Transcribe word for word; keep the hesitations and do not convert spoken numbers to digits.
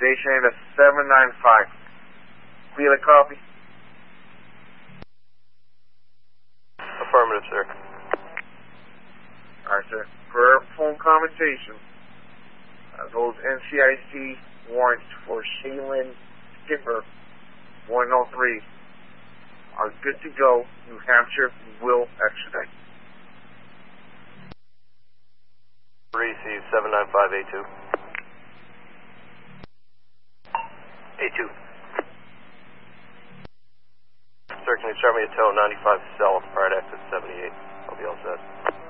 Station A to seven nine five. Clear the copy? Affirmative, sir. Alright, sir. Per phone conversation, uh, those N C I C warrants for Shaylin Skipper one oh three are good to go. New Hampshire will extradite. Receive seven nine five A two. A two. Sir, can you chart me a tow ninety-five south prior to exit seventy-eight? I'll be all set.